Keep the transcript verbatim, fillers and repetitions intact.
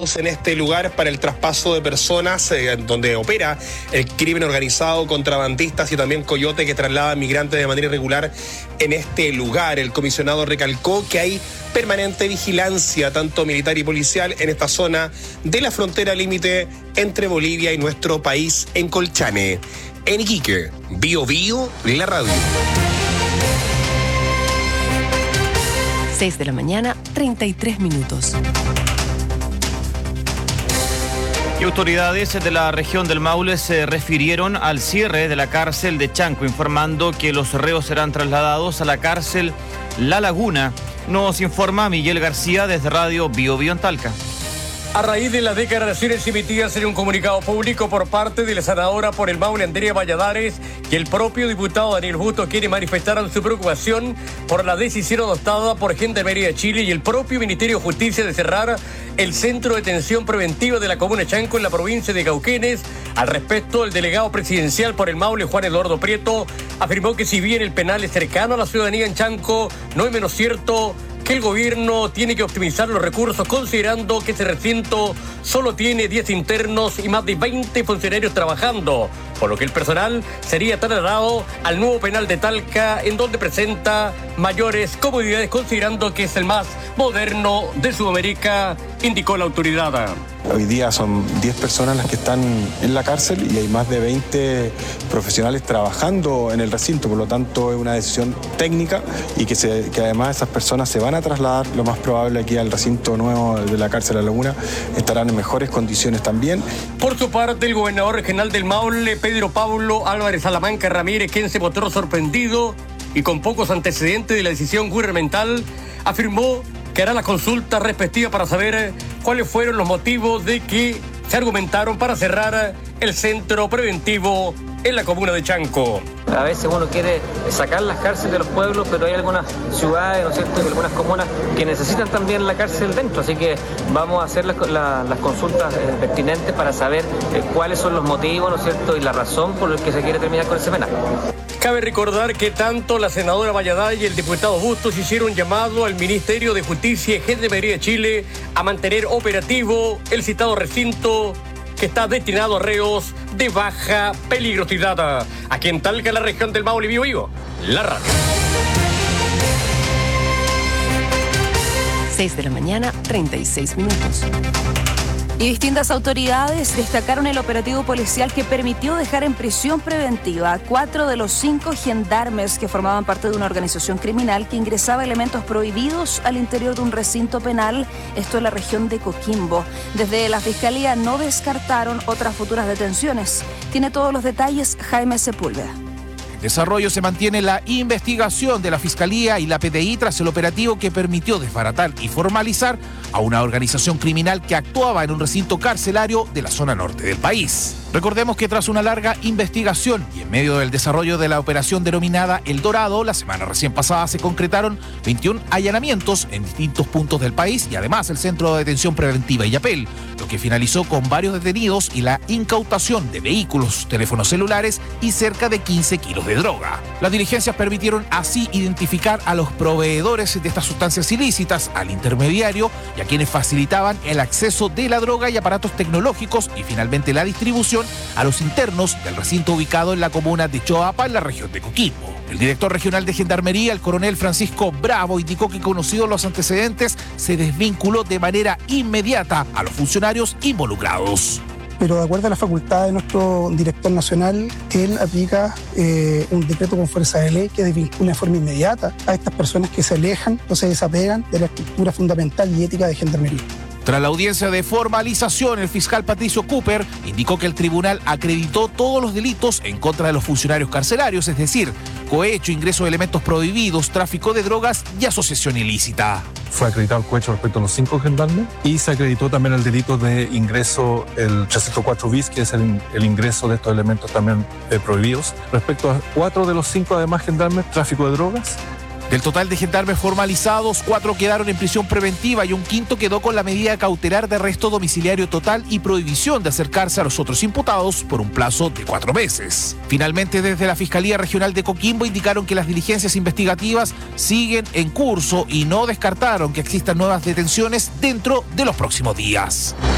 ubicados en este lugar para el traspaso de personas, eh, donde opera el crimen organizado, contrabandistas y también coyote que traslada migrantes de manera irregular en este lugar. El comisionado recalcó que hay permanente vigilancia, tanto militar y policial, en esta zona de la frontera límite entre Bolivia y nuestro país en Colchane. En Iquique, Bio Bio, la radio. seis de la mañana, treinta y tres minutos. Y autoridades de la región del Maule se refirieron al cierre de la cárcel de Chanco, informando que los reos serán trasladados a la cárcel La Laguna. Nos informa Miguel García desde Radio Bio Bio en Talca. A raíz de las declaraciones emitidas en un comunicado público por parte de la senadora por el Maule, Andrea Valladares, y el propio diputado Daniel Justo, quienes manifestaron su preocupación por la decisión adoptada por Gendarmería de Chile y el propio Ministerio de Justicia de cerrar el centro de detención preventiva de la comuna de Chanco en la provincia de Cauquenes. Al respecto, el delegado presidencial por el Maule, Juan Eduardo Prieto, afirmó que si bien el penal es cercano a la ciudadanía en Chanco, no es menos cierto que el gobierno tiene que optimizar los recursos, considerando que ese recinto solo tiene diez internos y más de veinte funcionarios trabajando, por lo que el personal sería trasladado al nuevo penal de Talca, en donde presenta mayores comodidades, considerando que es el más moderno de Sudamérica, indicó la autoridad. Hoy día son diez personas las que están en la cárcel y hay más de veinte profesionales trabajando en el recinto, por lo tanto es una decisión técnica y que, se, que además esas personas se van a trasladar lo más probable aquí al recinto nuevo de la cárcel La Laguna, estarán en mejores condiciones también. Por su parte, el gobernador regional del Maule, Pedro Pablo Álvarez Salamanca Ramírez, quien se mostró sorprendido y con pocos antecedentes de la decisión gubernamental, afirmó que hará las consultas respectivas para saber cuáles fueron los motivos de que se argumentaron para cerrar el centro preventivo en la comuna de Chanco. A veces uno quiere sacar las cárceles de los pueblos, pero hay algunas ciudades, ¿no es cierto?, y algunas comunas que necesitan también la cárcel dentro, así que vamos a hacer las, la, las consultas eh, pertinentes para saber eh, cuáles son los motivos, ¿no es cierto?, y la razón por la que se quiere terminar con ese penal. Cabe recordar que tanto la senadora Valladares y el diputado Bustos hicieron llamado al Ministerio de Justicia y Gendarmería de Chile a mantener operativo el citado recinto que está destinado a reos de baja peligrosidad. Aquí en Talca, la región del Maule, Bio Bio, la radio. seis de la mañana, treinta y seis minutos. Y distintas autoridades destacaron el operativo policial que permitió dejar en prisión preventiva a cuatro de los cinco gendarmes que formaban parte de una organización criminal que ingresaba elementos prohibidos al interior de un recinto penal, esto en la región de Coquimbo. Desde la Fiscalía no descartaron otras futuras detenciones. Tiene todos los detalles Jaime Sepúlveda. Desarrollo se mantiene la investigación de la Fiscalía y la P D I tras el operativo que permitió desbaratar y formalizar a una organización criminal que actuaba en un recinto carcelario de la zona norte del país. Recordemos que tras una larga investigación y en medio del desarrollo de la operación denominada El Dorado, la semana recién pasada se concretaron veintiún allanamientos en distintos puntos del país y además el Centro de Detención Preventiva Illapel, lo que finalizó con varios detenidos y la incautación de vehículos, teléfonos celulares y cerca de quince kilos de droga. Las diligencias permitieron así identificar a los proveedores de estas sustancias ilícitas, al intermediario y a quienes facilitaban el acceso de la droga y aparatos tecnológicos y finalmente la distribución a los internos del recinto ubicado en la comuna de Choapa, en la región de Coquimbo. El director regional de Gendarmería, el coronel Francisco Bravo, indicó que conocidos los antecedentes, se desvinculó de manera inmediata a los funcionarios involucrados. Pero de acuerdo a la facultad de nuestro director nacional, él aplica eh, un decreto con fuerza de ley que desvincula de forma inmediata a estas personas que se alejan o se desapegan de la estructura fundamental y ética de Gendarmería. Tras la audiencia de formalización, el fiscal Patricio Cooper indicó que el tribunal acreditó todos los delitos en contra de los funcionarios carcelarios, es decir, cohecho, ingreso de elementos prohibidos, tráfico de drogas y asociación ilícita. Fue acreditado el cohecho respecto a los cinco gendarmes y se acreditó también el delito de ingreso, el trescientos cuatro bis, que es el, el ingreso de estos elementos también eh, prohibidos. Respecto a cuatro de los cinco además gendarmes, tráfico de drogas. Del total de gendarmes formalizados, cuatro quedaron en prisión preventiva y un quinto quedó con la medida cautelar de arresto domiciliario total y prohibición de acercarse a los otros imputados por un plazo de cuatro meses. Finalmente, desde la Fiscalía Regional de Coquimbo indicaron que las diligencias investigativas siguen en curso y no descartaron que existan nuevas detenciones dentro de los próximos días.